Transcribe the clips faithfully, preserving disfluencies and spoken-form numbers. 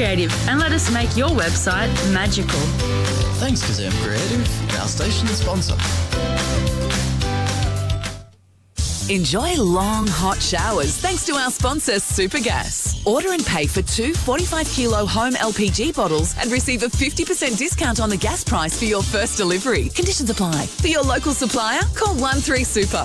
Creative and let us make your website magical. Thanks, Kazam Creative, our station sponsor. Enjoy long, hot showers thanks to our sponsor, Supergas. Order and pay for two forty-five kilo home L P G bottles and receive a fifty percent discount on the gas price for your first delivery. Conditions apply. For your local supplier, call one three super.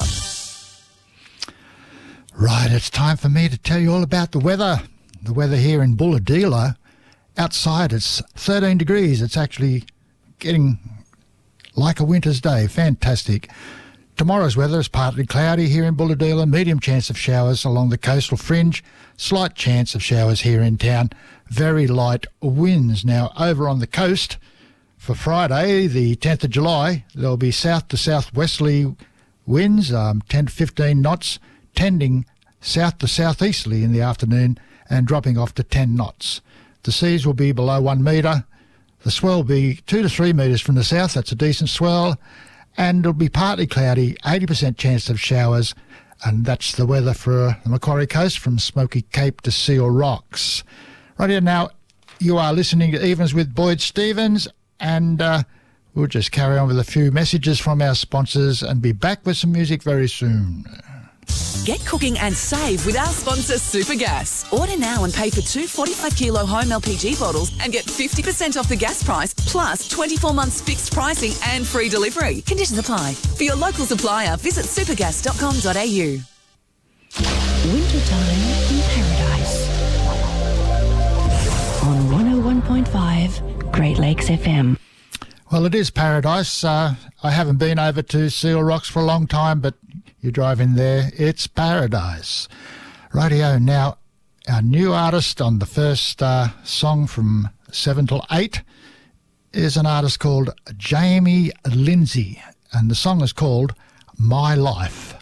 Right, it's time for me to tell you all about the weather. The weather here in Bulahdelah. Outside it's thirteen degrees. It's actually getting like a winter's day. Fantastic. Tomorrow's weather is partly cloudy here in Bulahdelah, medium chance of showers along the coastal fringe, slight chance of showers here in town, very light winds. Now, over on the coast, for Friday, the tenth of July, there'll be south to southwesterly winds, um, ten to fifteen knots, tending south to southeasterly in the afternoon and dropping off to ten knots. The seas will be below one metre. The swell will be two to three metres from the south. That's a decent swell. And it'll be partly cloudy, eighty percent chance of showers, and that's the weather for the Macquarie Coast from Smoky Cape to Seal Rocks. Right here now, you are listening to Evens with Boyd Stevens, and uh, we'll just carry on with a few messages from our sponsors and be back with some music very soon. Get cooking and save with our sponsor, Supergas. Order now and pay for two forty-five kilo home L P G bottles and get fifty percent off the gas price, plus twenty-four months fixed pricing and free delivery. Conditions apply. For your local supplier, visit supergas dot com dot a u. Wintertime in Paradise. On one oh one point five Great Lakes F M. Well, it is paradise. Uh, I haven't been over to Seal Rocks for a long time, but you drive in there, it's paradise. Rightio, now our new artist on the first uh, song from seven till eight is an artist called Jamie Lindsay, and the song is called My Life.